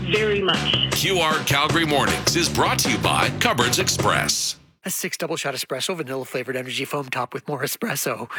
very much. QR Calgary Mornings is brought to you by Cupboards Express. A 6 double shot espresso, vanilla flavored energy foam top with more espresso.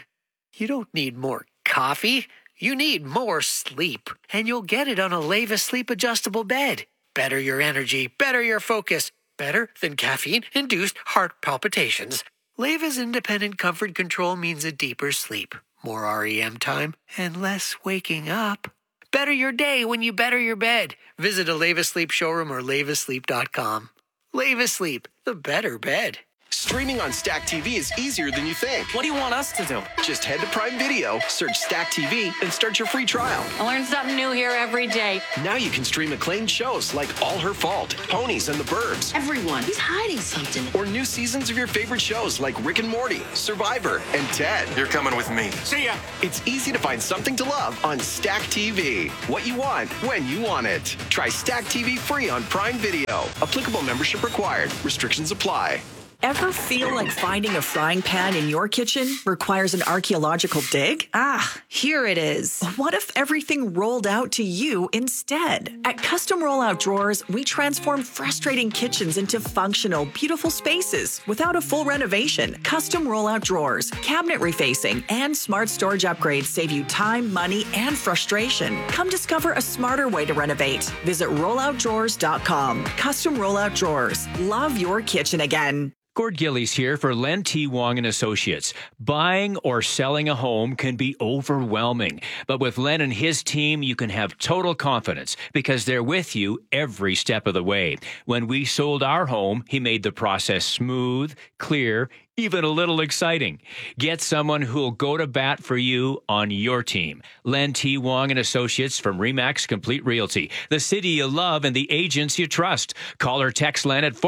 You don't need more coffee. You need more sleep. And you'll get it on a Leva Sleep Adjustable Bed. Better your energy, better your focus. Better than caffeine-induced heart palpitations. Leva's independent comfort control means a deeper sleep, more REM time, and less waking up. Better your day when you better your bed. Visit a Leva Sleep showroom or levasleep.com. Leva Sleep, the better bed. Streaming on Stack TV is easier than you think. What do you want us to do? Just head to Prime Video, search Stack TV, and start your free trial. I learn something new here every day. Now you can stream acclaimed shows like All Her Fault, Ponies and the Burbs. Everyone, he's hiding something. Or new seasons of your favorite shows like Rick and Morty, Survivor, and Ted. You're coming with me. See ya. It's easy to find something to love on Stack TV. What you want, when you want it. Try Stack TV free on Prime Video. Applicable membership required. Restrictions apply. Ever feel like finding a frying pan in your kitchen requires an archaeological dig? Ah, here it is. What if everything rolled out to you instead? At Custom Rollout Drawers, we transform frustrating kitchens into functional, beautiful spaces without a full renovation. Custom Rollout Drawers, cabinet refacing, and smart storage upgrades save you time, money, and frustration. Come discover a smarter way to renovate. Visit rolloutdrawers.com. Custom Rollout Drawers. Love your kitchen again. Gord Gillies here for Len T. Wong and Associates. Buying or selling a home can be overwhelming, but with Len and his team, you can have total confidence because they're with you every step of the way. When we sold our home, he made the process smooth, clear, even a little exciting. Get someone who'll go to bat for you on your team. Len T. Wong and Associates from RE/MAX Complete Realty, the city you love and the agents you trust. Call or text Len at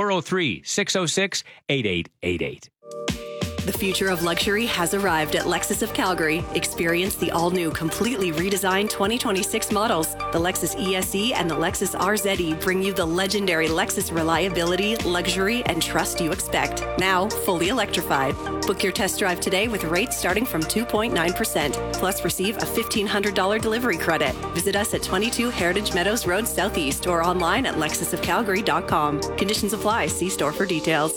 403-606-8888. The future of luxury has arrived at Lexus of Calgary. Experience the all-new, completely redesigned 2026 models. The Lexus ESE and the Lexus RZE bring you the legendary Lexus reliability, luxury, and trust you expect. Now, fully electrified. Book your test drive today with rates starting from 2.9%. Plus, receive a $1,500 delivery credit. Visit us at 22 Heritage Meadows Road Southeast or online at lexusofcalgary.com. Conditions apply. See store for details.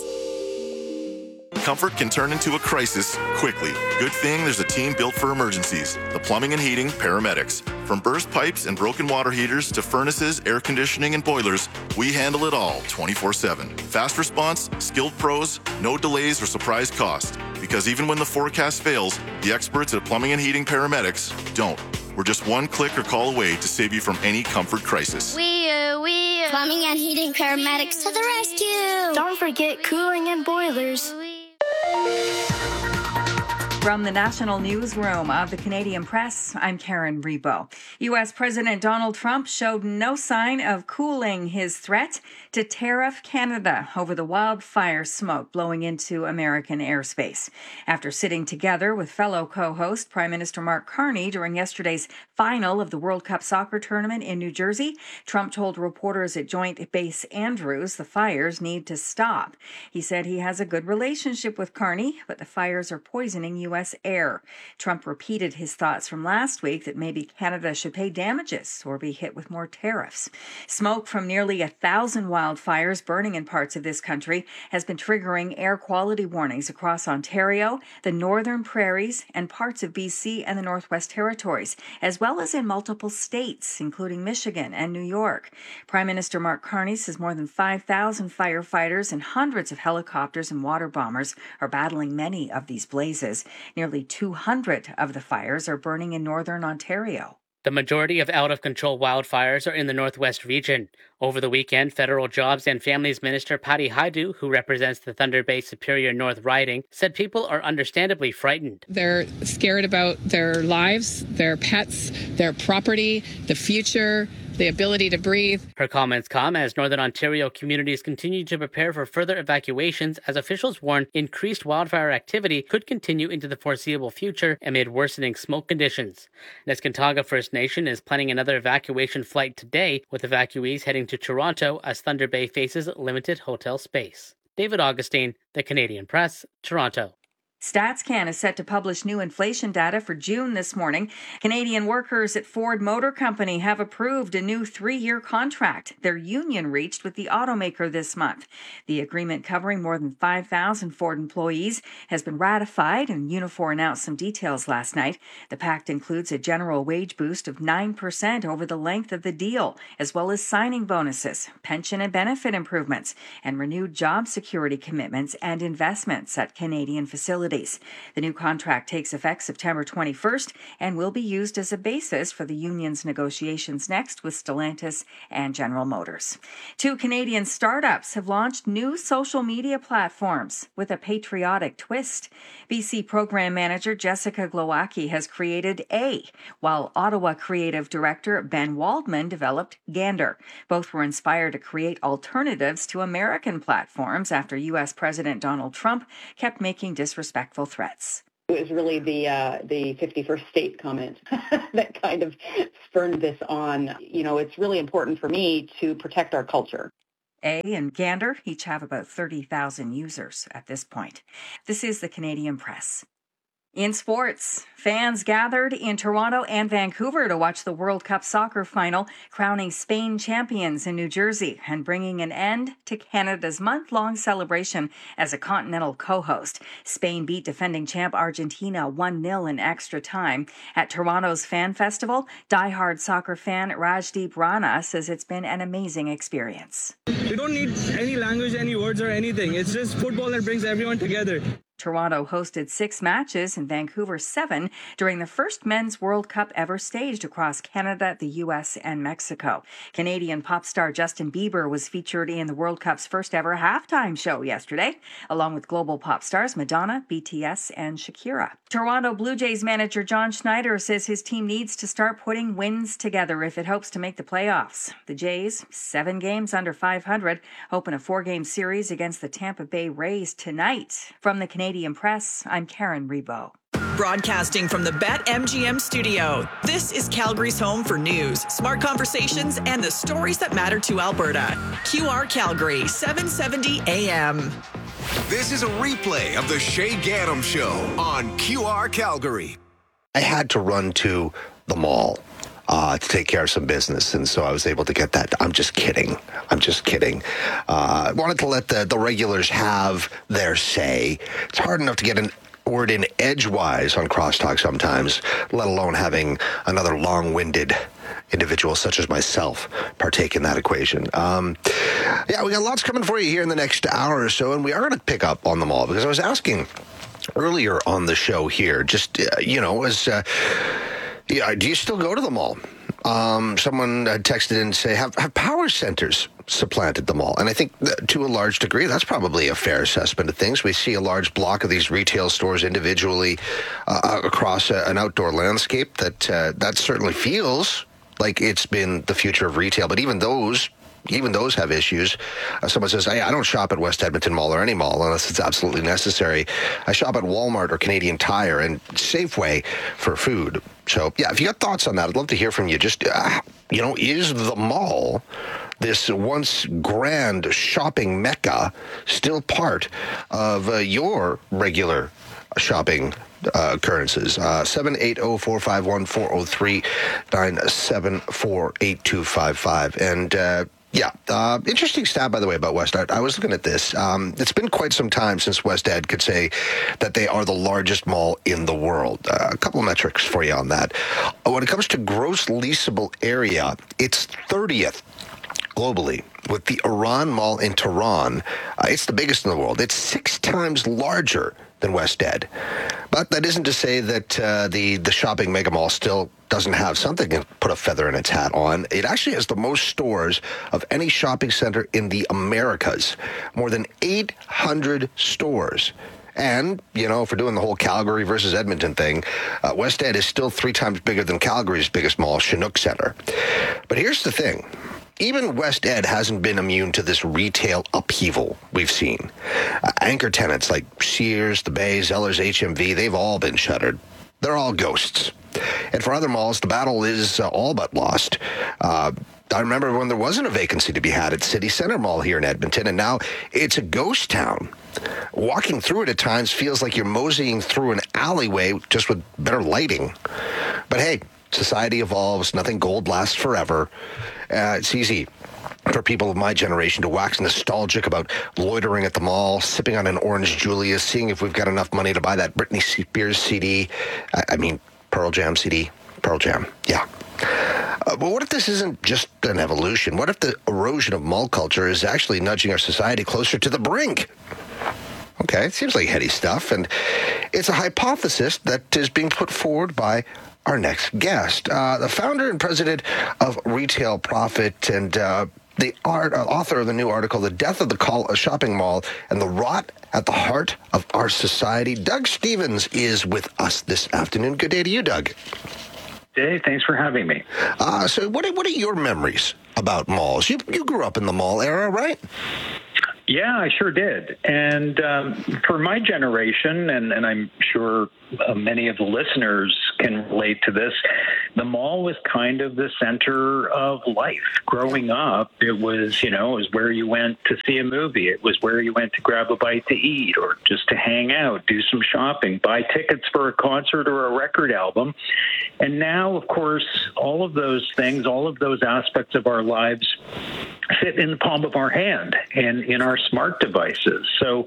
Comfort can turn into a crisis quickly. Good thing there's a team built for emergencies. The Plumbing and Heating Paramedics. From burst pipes and broken water heaters to furnaces, air conditioning, and boilers, we handle it all 24/7. Fast response, skilled pros, no delays or surprise cost. Because even when the forecast fails, the experts at Plumbing and Heating Paramedics don't. We're just one click or call away to save you from any comfort crisis. Plumbing and Heating Paramedics to the rescue. Don't forget cooling and boilers. From the National Newsroom of the Canadian Press, I'm Karen Rebo. U.S. President Donald Trump showed no sign of cooling his threat to tariff Canada over the wildfire smoke blowing into American airspace. After sitting together with fellow co-host Prime Minister Mark Carney during yesterday's final of the World Cup soccer tournament in New Jersey, Trump told reporters at Joint Base Andrews the fires need to stop. He said he has a good relationship with Carney, but the fires are poisoning U.S. air. Trump repeated his thoughts from last week that maybe Canada should pay damages or be hit with more tariffs. Smoke from nearly 1,000 wildfires burning in parts of this country has been triggering air quality warnings across Ontario, the Northern Prairies, and parts of BC and the Northwest Territories, as well as in multiple states, including Michigan and New York. Prime Minister Mark Carney says more than 5,000 firefighters and hundreds of helicopters and water bombers are battling many of these blazes. Nearly 200 of the fires are burning in northern Ontario. The majority of out-of-control wildfires are in the Northwest region. Over the weekend, Federal Jobs and Families Minister Patty Hajdu, who represents the Thunder Bay Superior North riding, said people are understandably frightened. They're scared about their lives, their pets, their property, the future, the ability to breathe. Her comments come as Northern Ontario communities continue to prepare for further evacuations as officials warn increased wildfire activity could continue into the foreseeable future amid worsening smoke conditions. Neskantaga First Nation is planning another evacuation flight today, with evacuees heading to Toronto as Thunder Bay faces limited hotel space. David Augustine, The Canadian Press, Toronto. StatsCan is set to publish new inflation data for June this morning. Canadian workers at Ford Motor Company have approved a new 3-year contract their union reached with the automaker this month. The agreement, covering more than 5,000 Ford employees, has been ratified, and Unifor announced some details last night. The pact includes a general wage boost of 9% over the length of the deal, as well as signing bonuses, pension and benefit improvements, and renewed job security commitments and investments at Canadian facilities. The new contract takes effect September 21st and will be used as a basis for the union's negotiations next with Stellantis and General Motors. 2 Canadian startups have launched new social media platforms with a patriotic twist. BC program manager Jessica Glowacki has created A, while Ottawa creative director Ben Waldman developed Gander. Both were inspired to create alternatives to American platforms after U.S. President Donald Trump kept making disrespectful threats. It was really the 51st state comment that kind of spurned this on. You know, it's really important for me to protect our culture. A and Gander each have about 30,000 users at this point. This is the Canadian Press. In sports, fans gathered in Toronto and Vancouver to watch the World Cup soccer final, crowning Spain champions in New Jersey and bringing an end to Canada's month-long celebration as a continental co-host. Spain beat defending champ Argentina 1-0 in extra time. At Toronto's Fan Festival, diehard soccer fan Rajdeep Rana says it's been an amazing experience. We don't need any language, any words or anything. It's just football that brings everyone together. Toronto hosted 6 matches and Vancouver 7 during the first Men's World Cup ever staged across Canada, the U.S., and Mexico. Canadian pop star Justin Bieber was featured in the World Cup's first ever halftime show yesterday, along with global pop stars Madonna, BTS, and Shakira. Toronto Blue Jays manager John Schneider says his team needs to start putting wins together if it hopes to make the playoffs. The Jays, 7 games under 500, open a 4-game series against the Tampa Bay Rays tonight. From the Canadian Press, I'm Karen Rebo. Broadcasting from the BetMGM studio, this is Calgary's home for news, smart conversations, and the stories that matter to Alberta. QR Calgary, 770 AM. This is a replay of the Shay Gaddam Show on QR Calgary. I had to run to the mall to take care of some business, and so I was able to get that. I'm just kidding. I wanted to let the regulars have their say. It's hard enough to get an word in edgewise on crosstalk sometimes, let alone having another long-winded individual such as myself partake in that equation. We got lots coming for you here in the next hour or so, and we are going to pick up on the mall, because I was asking earlier on the show here, just, do you still go to the mall? Someone texted in and say, have power centers supplanted the mall? And I think to a large degree, that's probably a fair assessment of things. We see a large block of these retail stores individually across an outdoor landscape that certainly feels like it's been the future of retail. But even those have issues. Someone says, hey, I don't shop at West Edmonton Mall or any mall unless it's absolutely necessary. I shop at Walmart or Canadian Tire and Safeway for food. So, if you got thoughts on that, I'd love to hear from you. Just, is the mall, this once grand shopping mecca, still part of your regular shopping occurrences? 780-451-403, 974-8255. And, interesting stat, by the way, about West Ed. I was looking at this. It's been quite some time since West Ed could say that they are the largest mall in the world. A couple of metrics for you on that. When it comes to gross leasable area, it's 30th globally, with the Iran Mall in Tehran. It's the biggest in the world. It's 6 times larger than West Ed. But that isn't to say that the shopping mega mall still doesn't have something to put a feather in its hat on. It actually has the most stores of any shopping center in the Americas. More than 800 stores. And, if we're doing the whole Calgary versus Edmonton thing, West Ed is still 3 times bigger than Calgary's biggest mall, Chinook Center. But here's the thing. Even West Ed hasn't been immune to this retail upheaval we've seen. Anchor tenants like Sears, The Bay, Zellers, HMV, they've all been shuttered. They're all ghosts. And for other malls, the battle is all but lost. I remember when there wasn't a vacancy to be had at City Center Mall here in Edmonton, and now it's a ghost town. Walking through it at times feels like you're moseying through an alleyway just with better lighting. But hey, society evolves. Nothing gold lasts forever. It's easy for people of my generation to wax nostalgic about loitering at the mall, sipping on an Orange Julius, seeing if we've got enough money to buy that Britney Spears CD. Pearl Jam CD. Pearl Jam, yeah. But what if this isn't just an evolution? What if the erosion of mall culture is actually nudging our society closer to the brink? Okay, it seems like heady stuff, and it's a hypothesis that is being put forward by our next guest, the founder and president of Retail Profit and the author of the new article, The Death of the Shopping Mall and the Rot at the Heart of Our Society. Doug Stephens is with us this afternoon. Good day to you, Doug. Hey, thanks for having me. So what are your memories about malls? You grew up in the mall era, right? Yeah, I sure did. And for my generation, and I'm sure many of the listeners can relate to this, the mall was kind of the center of life. Growing up, it was where you went to see a movie. It was where you went to grab a bite to eat or just to hang out, do some shopping, buy tickets for a concert or a record album. And now, of course, all of those things, all of those aspects of our lives fit in the palm of our hand and in our smart devices. So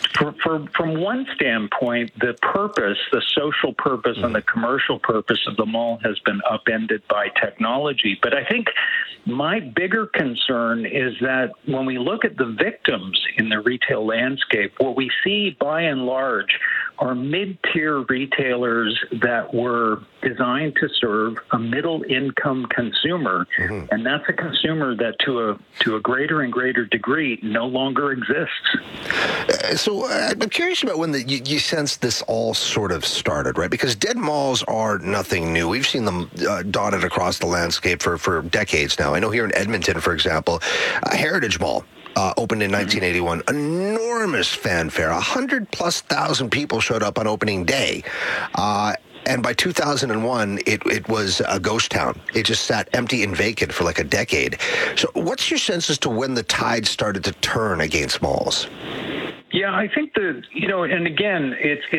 from one standpoint, the purpose, the social purpose and the commercial purpose of the mall has been upended by technology. But I think my bigger concern is that when we look at the victims in the retail landscape, what we see by and large are mid-tier retailers that were designed to serve a middle-income consumer, and that's a consumer that to a greater and greater degree no longer exists. So I'm curious about when you sense this all sort of started, right? Because dead malls are nothing new. We've seen them dotted across the landscape for decades now. I know here in Edmonton, for example, Heritage Mall opened in 1981. Enormous fanfare. 100,000+ people showed up on opening day. And by 2001, it was a ghost town. It just sat empty and vacant for like a decade. So what's your sense as to when the tide started to turn against malls? Yeah, I think and again,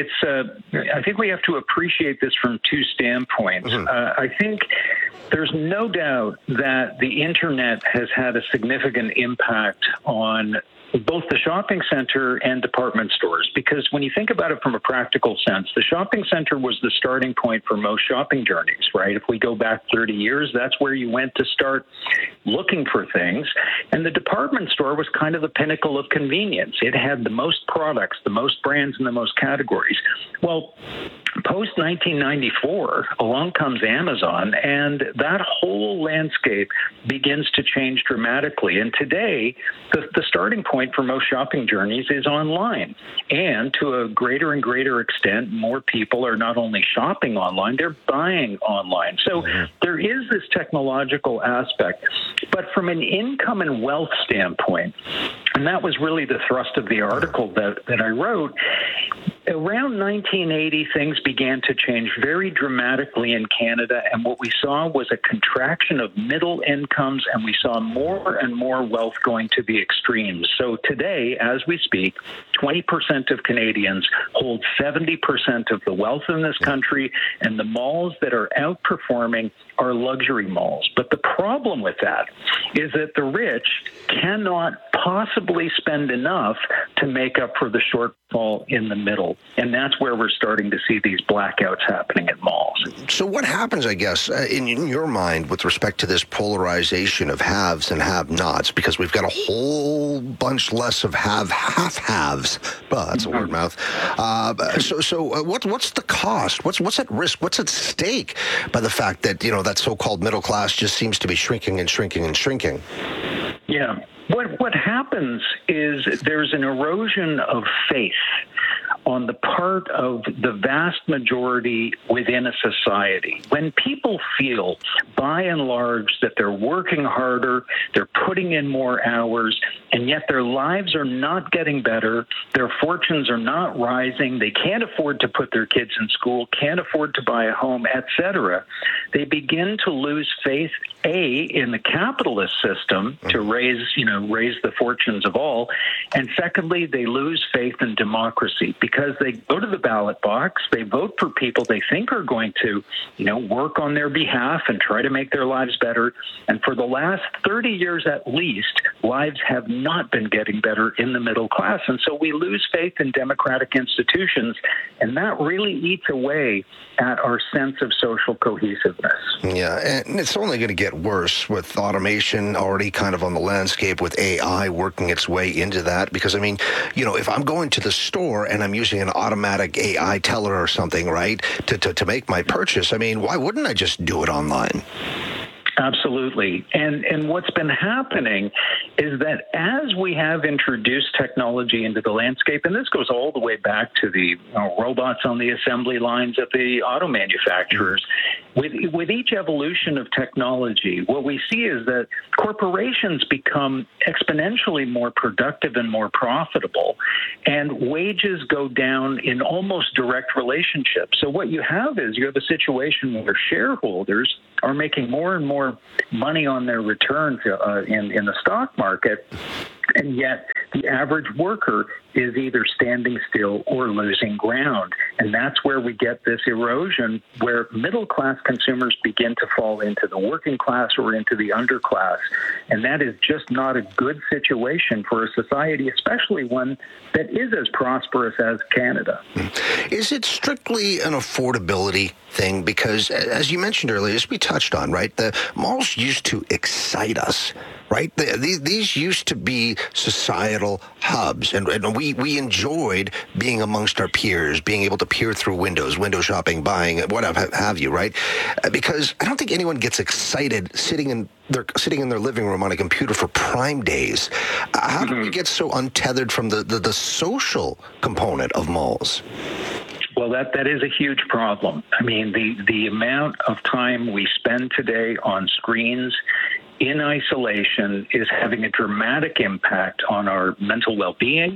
I think we have to appreciate this from two standpoints. I think there's no doubt that the internet has had a significant impact on both the shopping center and department stores, because when you think about it from a practical sense, the shopping center was the starting point for most shopping journeys, right? If we go back 30 years, that's where you went to start looking for things. And the department store was kind of the pinnacle of convenience. It had the most products, the most brands, and the most categories. Well, post-1994, along comes Amazon, and that whole landscape begins to change dramatically. And today, the starting point for most shopping journeys is online. And to a greater and greater extent, more people are not only shopping online, they're buying online. So there is this technological aspect. But from an income and wealth standpoint, and that was really the thrust of the article that I wrote, around 1980, things began to change very dramatically in Canada, and what we saw was a contraction of middle incomes, and we saw more and more wealth going to the extremes. So today, as we speak, 20% of Canadians hold 70% of the wealth in this country, and the malls that are outperforming are luxury malls. But the problem with that is that the rich cannot possibly spend enough to make up for the shortfall in the middle. And that's where we're starting to see these blackouts happening at malls. So what happens, I guess, in your mind with respect to this polarization of haves and have-nots? Because we've got a whole bunch less of half-haves. Well, that's a word mouth. So what's the cost? What's at risk? What's at stake by the fact that, that so-called middle class just seems to be shrinking and shrinking and shrinking? Yeah. What happens is there's an erosion of faith on the part of the vast majority within a society. When people feel, by and large, that they're working harder, they're putting in more hours, and yet their lives are not getting better, their fortunes are not rising, they can't afford to put their kids in school, can't afford to buy a home, etc., they begin to lose faith, A, in the capitalist system to raise the fortunes of all, and secondly, they lose faith in democracy because they go to the ballot box, they vote for people they think are going to, work on their behalf and try to make their lives better. And for the last 30 years at least, lives have not been getting better in the middle class. And so we lose faith in democratic institutions, and that really eats away at our sense of social cohesiveness. Yeah, and it's only going to get worse with automation already kind of on the landscape, with AI working its way into that. Because, if I'm going to the store and I'm using an automatic AI teller or something, right, to make my purchase, why wouldn't I just do it online? Absolutely. And what's been happening is that as we have introduced technology into the landscape, and this goes all the way back to the robots on the assembly lines of the auto manufacturers, with each evolution of technology, what we see is that corporations become exponentially more productive and more profitable, and wages go down in almost direct relationship. So what you have is you have a situation where shareholders are making more and more money on their returns in the stock market, and yet the average worker is either standing still or losing ground. And that's where we get this erosion where middle-class consumers begin to fall into the working class or into the underclass. And that is just not a good situation for a society, especially one that is as prosperous as Canada. Is it strictly an affordability thing? Because, as you mentioned earlier, as we touched on, right, the malls used to excite us. Right? These used to be societal hubs, and we enjoyed being amongst our peers, being able to peer through windows, window shopping, buying, whatever have you, right? Because I don't think anyone gets excited sitting in their living room on a computer for Prime Days. How do we get so untethered from the social component of malls? Well, that is a huge problem. The amount of time we spend today on screens in isolation is having a dramatic impact on our mental well-being,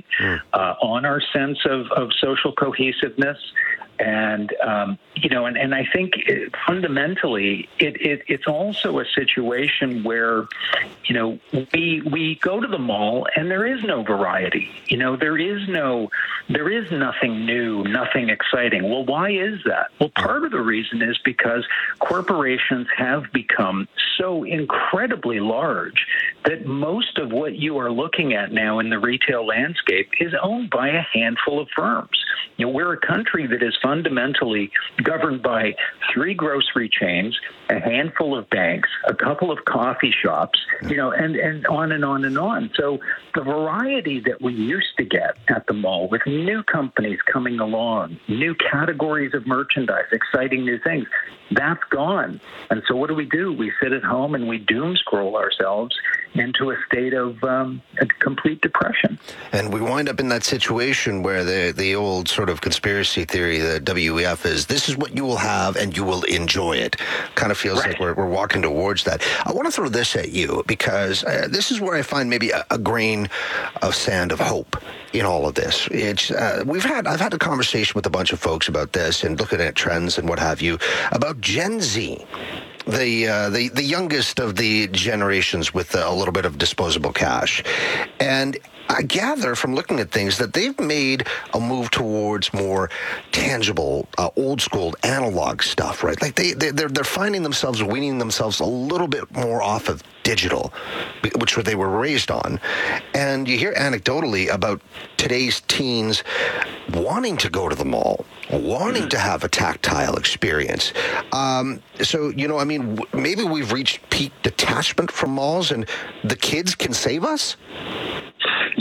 on our sense of social cohesiveness. And, and I think fundamentally it's also a situation where, we go to the mall and there is no variety. There is nothing new, nothing exciting. Well, why is that? Well, part of the reason is because corporations have become so incredibly large that most of what you are looking at now in the retail landscape is owned by a handful of firms. We're a country that is fundamentally governed by 3 grocery chains, a handful of banks, a couple of coffee shops, and on and on and on. So the variety that we used to get at the mall with new companies coming along, new categories of merchandise, exciting new things, that's gone. And so what do? We sit at home and we doom scroll ourselves into a state of a complete depression. And we wind up in that situation where the old sort of conspiracy theory, the WEF, is this is what you will have and you will enjoy it. Kind of feels like we're walking towards that. I want to throw this at you because this is where I find maybe a grain of sand of hope in all of this. It's I've had a conversation with a bunch of folks about this and looking at trends and what have you about Gen Z. The youngest of the generations with a little bit of disposable cash. And I gather from looking at things that they've made a move towards more tangible, old school analog stuff, right? Like they're finding themselves weaning themselves a little bit more off of digital, which they were raised on. And you hear anecdotally about today's teens wanting to go to the mall, wanting to have a tactile experience. So, maybe we've reached peak detachment from malls and the kids can save us?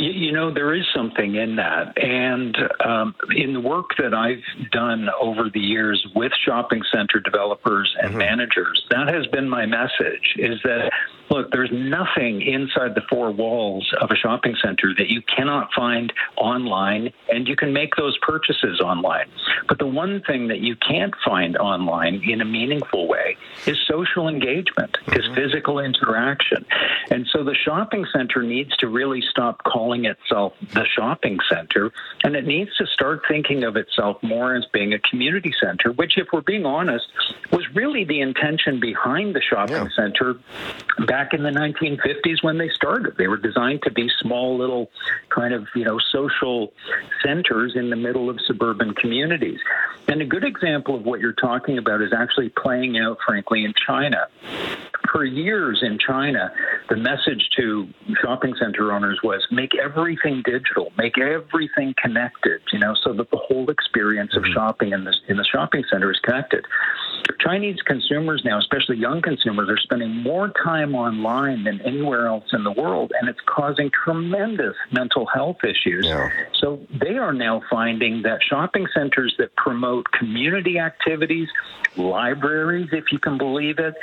You know, there is something in that. And in the work that I've done over the years with shopping center developers and managers, that has been my message, is that, look, there's nothing inside the four walls of a shopping center that you cannot find online, and you can make those purchases online. But the one thing that you can't find online in a meaningful way is social engagement, is physical interaction. And so the shopping center needs to really stop calling itself the shopping center, and it needs to start thinking of itself more as being a community center, which, if we're being honest, was really the intention behind the shopping center back in the 1950s when they started. They were designed to be small little kind of, social centers in the middle of suburban communities. And a good example of what you're talking about is actually playing out, frankly, in China. For years in China, the message to shopping center owners was make everything digital, make everything connected, so that the whole experience of shopping in the shopping center is connected. Chinese consumers now, especially young consumers, are spending more time online than anywhere else in the world, and it's causing tremendous mental health issues. So they are now finding that shopping centers that promote community activities, libraries, if you can believe it,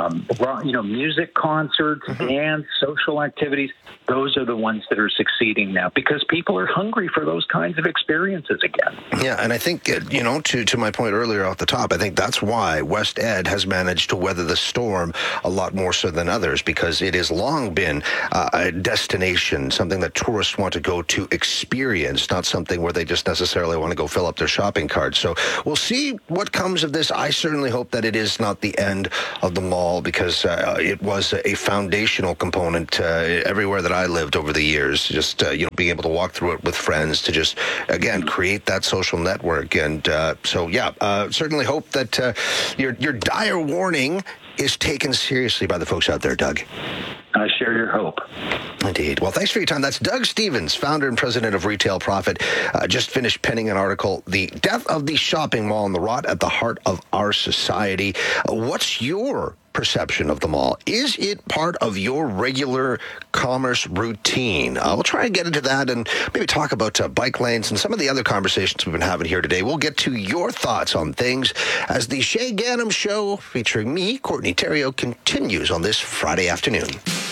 music concerts, dance, social activities, those are the ones that are succeeding now because people are hungry for those kinds of experiences again. Yeah, and I think, to my point earlier off the top, I think that's why West Ed has managed to weather the storm a lot more so than others, because it has long been a destination, something that tourists want to go to experience, not something where they just necessarily want to go fill up their shopping cart. So we'll see what comes of this. I certainly hope that it is not the end of the mall, because it was a foundational component everywhere that I lived over the years. Just being able to walk through it with friends to just again create that social network. And certainly hope that your dire warning is taken seriously by the folks out there, Doug. I share your hope. Indeed. Well, thanks for your time. That's Doug Stevens, founder and president of Retail Profit. Just finished penning an article, The Death of the Shopping Mall and the Rot at the Heart of Our Society. What's your perception of the mall? Is it part of your regular commerce routine? We'll try and get into that and maybe talk about bike lanes and some of the other conversations we've been having here today. We'll get to your thoughts on things as the Shay Ganem Show, featuring me, Courtney Theriault, continues on this Friday afternoon.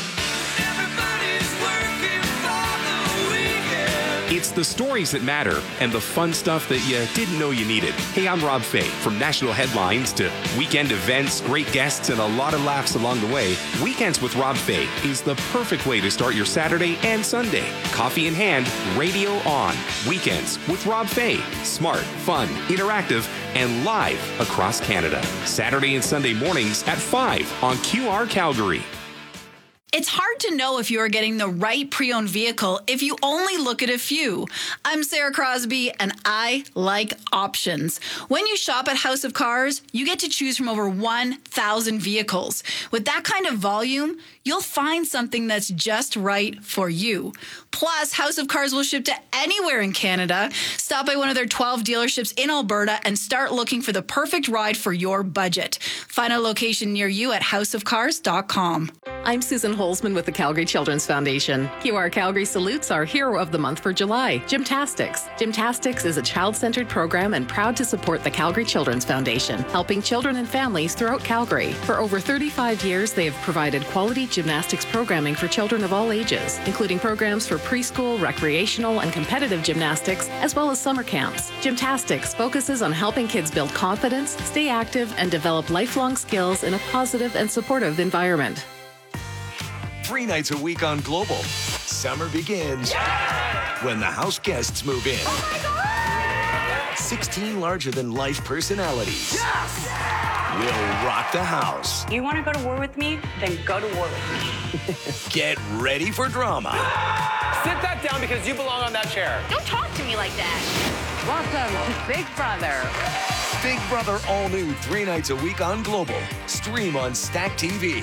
It's the stories that matter and the fun stuff that you didn't know you needed. Hey, I'm Rob Fay. From national headlines to weekend events, great guests, and a lot of laughs along the way, Weekends with Rob Fay is the perfect way to start your Saturday and Sunday. Coffee in hand, radio on. Weekends with Rob Fay. Smart, fun, interactive, and live across Canada. Saturday and Sunday mornings at 5 on QR Calgary. It's hard to know if you're getting the right pre-owned vehicle if you only look at a few. I'm Sarah Crosby, and I like options. When you shop at House of Cars, you get to choose from over 1,000 vehicles. With that kind of volume, you'll find something that's just right for you. Plus, House of Cars will ship to anywhere in Canada. Stop by one of their 12 dealerships in Alberta and start looking for the perfect ride for your budget. Find a location near you at houseofcars.com. I'm Susan Holzman with the Calgary Children's Foundation. QR Calgary salutes our hero of the month for July, Gymtastics. Gymtastics is a child-centered program and proud to support the Calgary Children's Foundation, helping children and families throughout Calgary. For over 35 years, they have provided quality gymnastics programming for children of all ages, including programs for preschool, recreational, and competitive gymnastics, as well as summer camps. Gymtastics focuses on helping kids build confidence, stay active, and develop lifelong skills in a positive and supportive environment. 3 nights a week on Global. Summer begins when the house guests move in. Oh my God! 16 larger-than-life personalities will rock the house. You want to go to war with me? Then go to war with me. Get ready for drama. Sit that down because you belong on that chair. Don't talk to me like that. Welcome to Big Brother. Big Brother all new 3 nights a week on Global. Stream on Stack TV.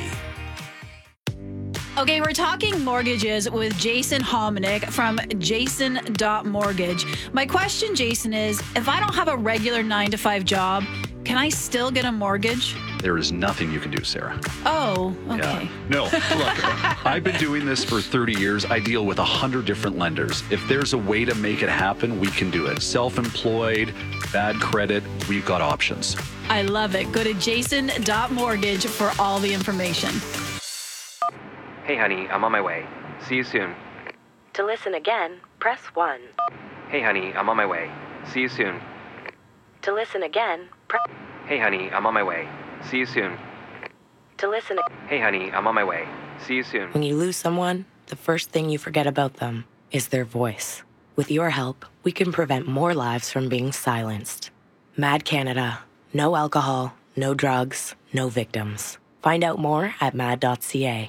Okay, we're talking mortgages with Jason Hominick from jason.mortgage. My question, Jason, is if I don't have a regular 9-to-5 job, can I still get a mortgage? there is nothing you can do, Sarah. Oh, okay. Yeah. No, look, I've been doing this for 30 years. I deal with 100 different lenders. If there's a way to make it happen, we can do it. Self-employed, bad credit, we've got options. I love it. Go to jason.mortgage for all the information. Hey, honey, I'm on my way. See you soon. To listen again, press 1. Hey, honey, I'm on my way. See you soon. To listen again, Hey, honey, I'm on my way. See you soon. To listen. Hey, honey, I'm on my way. See you soon. When you lose someone, the first thing you forget about them is their voice. With your help, we can prevent more lives from being silenced. Mad Canada. No alcohol, no drugs, no victims. Find out more at mad.ca.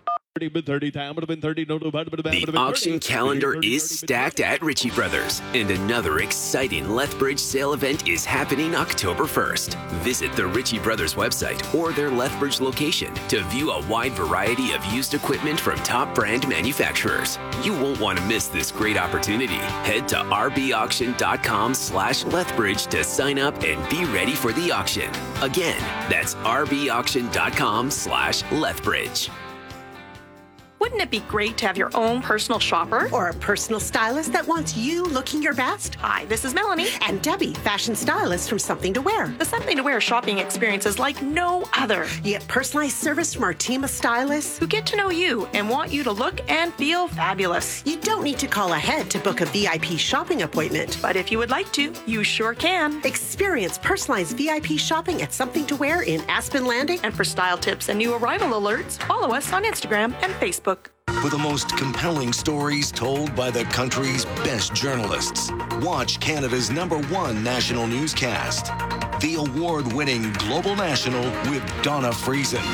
The auction calendar is stacked at Ritchie Brothers, and another exciting Lethbridge sale event is happening October 1st. Visit the Ritchie Brothers website or their Lethbridge location to view a wide variety of used equipment from top brand manufacturers. You won't want to miss this great opportunity. Head to rbauction.com/Lethbridge to sign up and be ready for the auction. Again, that's rbauction.com/Lethbridge. Wouldn't it be great to have your own personal shopper? Or a personal stylist that wants you looking your best? Hi, this is Melanie. And Debbie, fashion stylist from Something to Wear. The Something to Wear shopping experience is like no other. You get personalized service from our team of stylists who get to know you and want you to look and feel fabulous. You don't need to call ahead to book a VIP shopping appointment. But if you would like to, you sure can. Experience personalized VIP shopping at Something to Wear in Aspen Landing. And for style tips and new arrival alerts, follow us on Instagram and Facebook. For the most compelling stories told by the country's best journalists, watch Canada's #1 national newscast, the award-winning Global National with Donna Friesen.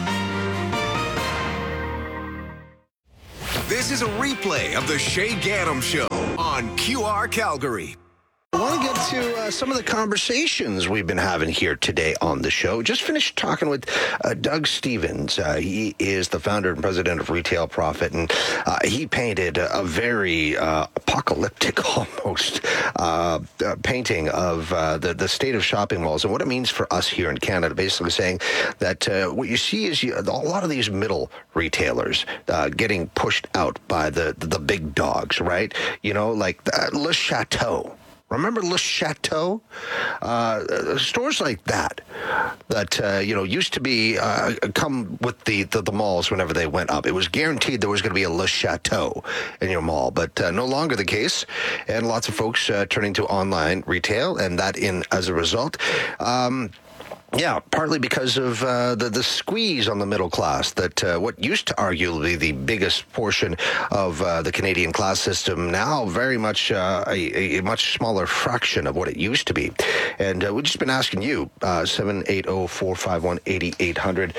This is a replay of the Shay Gaddam Show on QR Calgary. I want to get to some of the conversations we've been having here today on the show. Just finished talking with Doug Stevens. He is the founder and president of Retail Profit, and he painted a very apocalyptic almost painting of the state of shopping malls and what it means for us here in Canada, basically saying that what you see is a lot of these middle retailers getting pushed out by the big dogs, right? You know, like Le Chateau. Remember Le Chateau? Stores like that used to be come with the malls whenever they went up. It was guaranteed there was going to be a Le Chateau in your mall, but no longer the case. And lots of folks turning to online retail, and that as a result. Yeah, partly because of the squeeze on the middle class, that what used to arguably the biggest portion of the Canadian class system, now very much a much smaller fraction of what it used to be. And we've just been asking you, 780-451-8800,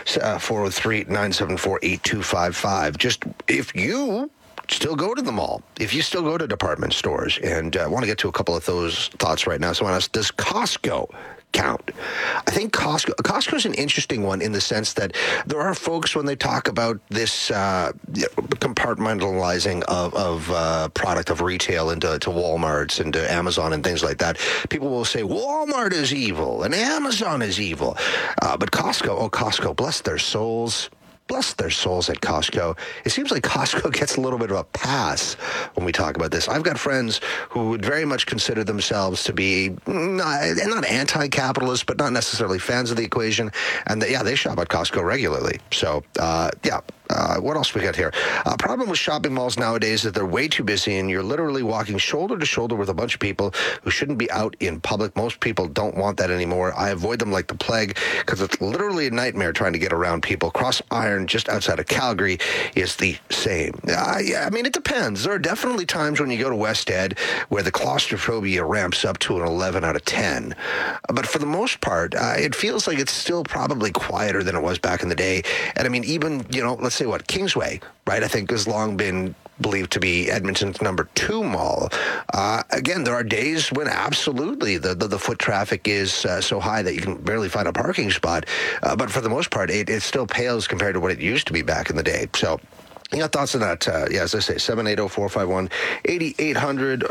403-974-8255, just if you still go to the mall, if you still go to department stores, and I want to get to a couple of those thoughts right now. So I want to ask, does Costco count? I think Costco is an interesting one in the sense that there are folks, when they talk about this compartmentalizing of product of retail into Walmarts and to Amazon and things like that, people will say Walmart is evil and Amazon is evil. But Costco, bless their souls. Bless their souls at Costco. It seems like Costco gets a little bit of a pass when we talk about this. I've got friends who would very much consider themselves to be not anti-capitalist, but not necessarily fans of the equation. And they shop at Costco regularly. So, what else we got here? Problem with shopping malls nowadays is that they're way too busy, and you're literally walking shoulder to shoulder with a bunch of people who shouldn't be out in public. Most people don't want that anymore. I avoid them like the plague because it's literally a nightmare trying to get around people. Cross Iron, just outside of Calgary, is the same. I mean, it depends. There are definitely times when you go to West Ed where the claustrophobia ramps up to an 11 out of 10. But for the most part, it feels like it's still probably quieter than it was back in the day. And I mean, even, let's say Kingsway, right, I think has long been believed to be Edmonton's #2 mall. Again, there are days when absolutely the foot traffic is so high that you can barely find a parking spot. But for the most part, it still pales compared to what it used to be back in the day. So You got thoughts on that? As I say, 780-451-8800,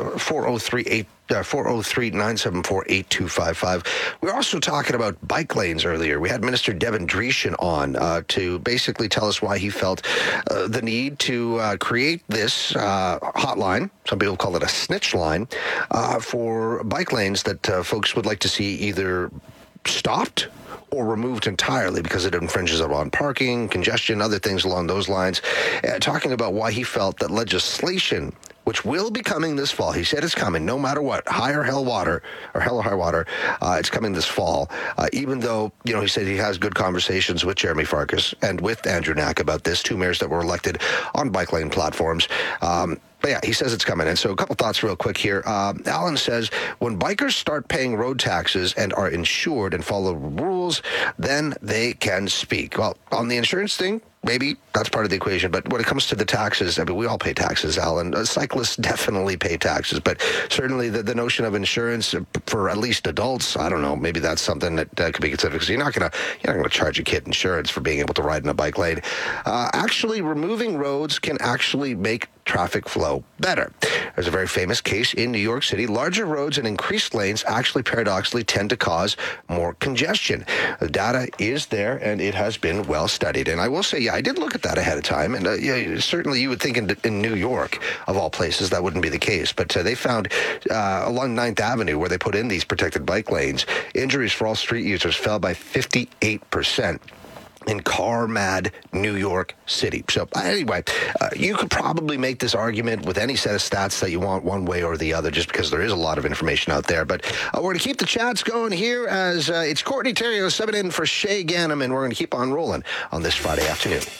403-974-8255. We were also talking about bike lanes earlier. We had Minister Devin Dreeshen on to basically tell us why he felt the need to create this hotline. Some people call it a snitch line for bike lanes that folks would like to see either stopped or removed entirely because it infringes on parking, congestion, other things along those lines. Talking about why he felt that legislation, which will be coming this fall, he said it's coming no matter what, hell or high water, it's coming this fall. Even though, he said he has good conversations with Jeremy Farkas and with Andrew Knack about this, two mayors that were elected on bike lane platforms. But yeah, he says it's coming. And so a couple thoughts real quick here. Alan says, when bikers start paying road taxes and are insured and follow rules, then they can speak. Well, on the insurance thing, maybe that's part of the equation. But when it comes to the taxes, I mean, we all pay taxes, Alan. Cyclists definitely pay taxes. But certainly the notion of insurance for at least adults, I don't know, maybe that's something that could be considered, because you're not going to charge a kid insurance for being able to ride in a bike lane. Actually, removing roads can actually make traffic flow better. There's a very famous case in New York City. Larger roads and increased lanes actually paradoxically tend to cause more congestion. The data is there, and it has been well studied. And I will say, I did look at that ahead of time. And certainly you would think in New York, of all places, that wouldn't be the case. But they found along 9th Avenue, where they put in these protected bike lanes, injuries for all street users fell by 58%. in car-mad New York City. So anyway, you could probably make this argument with any set of stats that you want one way or the other, just because there is a lot of information out there. But we're going to keep the chats going here as it's Courtney Theriault subbing in for Shay Ganem, and we're going to keep on rolling on this Friday afternoon.